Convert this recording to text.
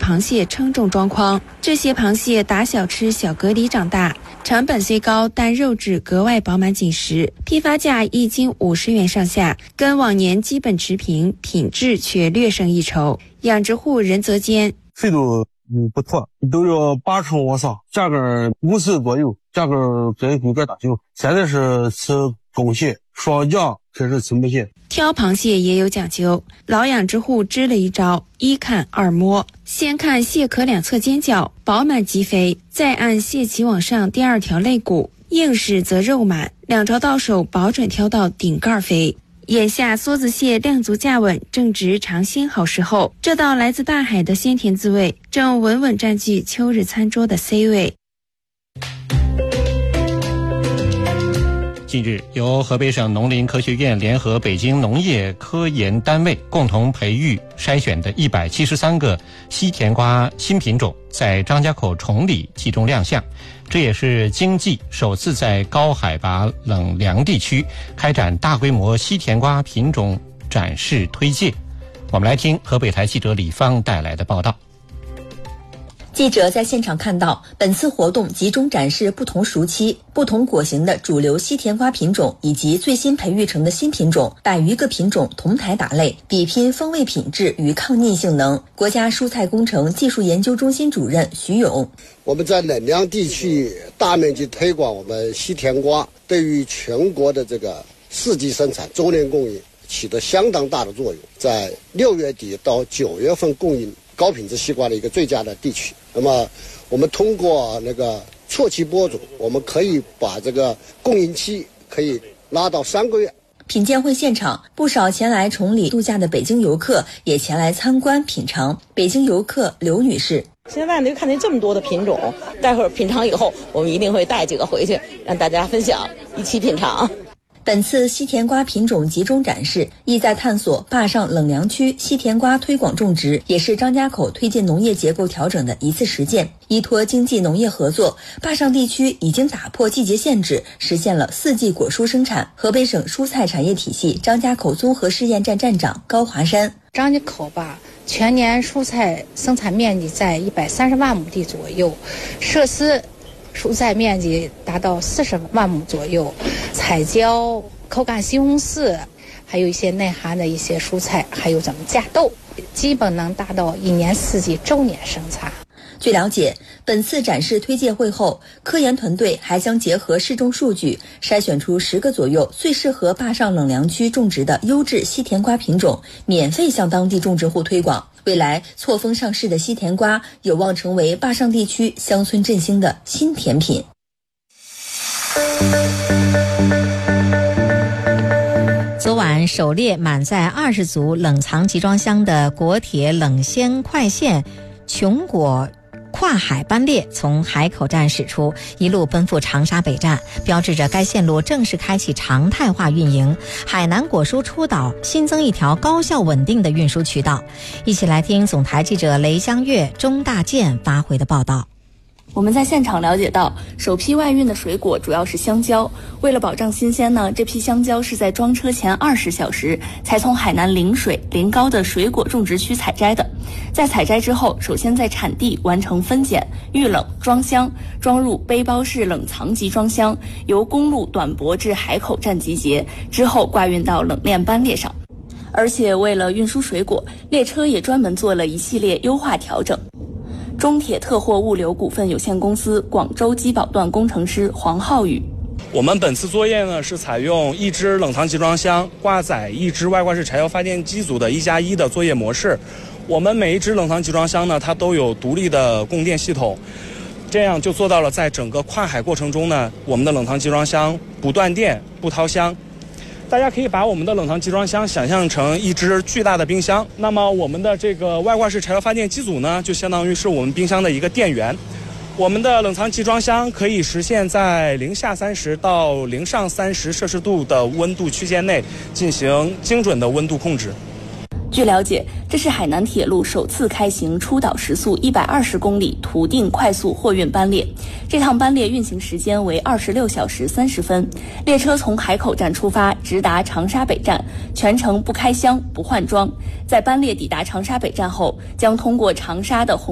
螃蟹称重装筐。这些螃蟹打小吃小蛤蜊长大，成本虽高，但肉质格外饱满紧实，批发价1斤50元上下，跟往年基本持平，品质却略胜一筹。养殖户任泽坚， 肥度不错，都要80往上，价格50左右，价格在规格大小。现在是吃公蟹，双降开始吃母蟹。 挑螃蟹也有讲究，老养殖户支了一招：一看二摸，先看蟹壳两侧尖角饱满极肥，再按蟹鳍往上第二条肋骨，硬实则肉满，两招到手保准挑到顶盖肥。眼下梭子蟹量足价稳，正值尝鲜好时候，这道来自大海的鲜甜滋味正稳稳占据秋日餐桌的 C 位。 近日，由河北省农林科学院联合北京农业科研单位共同培育筛选的173个西甜瓜新品种在张家口崇礼集中亮相，这也是经济首次在高海拔冷凉地区开展大规模西甜瓜品种展示推介。我们来听河北台记者李芳带来的报道。 记者在现场看到，本次活动集中展示不同熟期、不同果型的主流西甜瓜品种，以及最新培育成的新品种100余个品种同台打擂，比拼风味品质与抗逆性能。国家蔬菜工程技术研究中心主任徐勇： 我们在冷凉地区大面积推广我们西甜瓜，对于全国的这个4季生产、周年供应起得相当大的作用，在6月底到9月份供应高品质西瓜的一个最佳的地区。那么我们通过那个错期播种，我们可以把这个供应期可以拉到3个月。 品鉴会现场，不少前来崇礼度假的北京游客也前来参观品尝。北京游客刘女士： 现在看见这么多的品种，待会儿品尝以后，我们一定会带几个回去，让大家分享，一起品尝。 本次西甜瓜品种集中展示，意在探索坝上冷凉区西甜瓜推广种植，也是张家口推进农业结构调整的一次实践。依托经济农业合作，坝上地区已经打破季节限制，实现了4季果蔬生产。河北省蔬菜产业体系张家口综合试验站站长高华山： 张家口吧，全年蔬菜生产面积在130万亩地左右，设施蔬菜面积达到40万亩左右，彩椒、口感西红柿，还有一些内涵的一些蔬菜，还有咱们架豆，基本能达到1年4季周年生产。 据了解，本次展示推介会后，科研团队还将结合市种数据，筛选出10个左右最适合坝上冷凉区种植的优质西甜瓜品种，免费向当地种植户推广。未来错峰上市的西甜瓜有望成为坝上地区乡村振兴的新甜品。 昨晚首列满载20组冷藏集装箱的国铁冷鲜快线琼果跨海班列从海口站驶出，一路奔赴长沙北站，标志着该线路正式开启常态化运营。海南果蔬出岛新增一条高效稳定的运输渠道。一起来听总台记者雷江月、钟大健发回的报道。 我们在现场了解到，首批外运的水果主要是香蕉。为了保障新鲜呢，这批香蕉是在装车前20小时才从海南陵水、临高的水果种植区采摘的。在采摘之后，首先在产地完成分拣、预冷、装箱，装入背包式冷藏集装箱，由公路短驳至海口站集结，之后挂运到冷链班列上。而且为了运输水果，列车也专门做了一系列优化调整。中铁特货物流股份有限公司广州机保段工程师黄浩宇： 我们本次作业呢是采用一只冷藏集装箱挂载一只外挂式柴油发电机组的1+1的作业模式。我们每一只冷藏集装箱呢，它都有独立的供电系统，这样就做到了在整个跨海过程中呢，我们的冷藏集装箱不断电、不掏箱。大家可以把我们的冷藏集装箱想象成一只巨大的冰箱，那么我们的这个外挂式柴油发电机组呢，就相当于是我们冰箱的一个电源。我们的冷藏集装箱可以实现在零下30到零上30摄氏度的温度区间内进行精准的温度控制。 据了解，这是海南铁路首次开行出岛时速120公里途定快速货运班列。这趟班列运行时间为26小时30分，列车从海口站出发，直达长沙北站，全程不开箱、不换装。在班列抵达长沙北站后，将通过长沙的红